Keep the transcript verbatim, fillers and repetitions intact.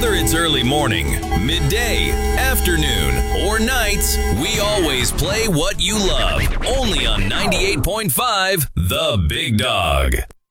Whether it's early morning, midday, afternoon, or nights, we always play what you love. Only on ninety-eight point five The Big Dog.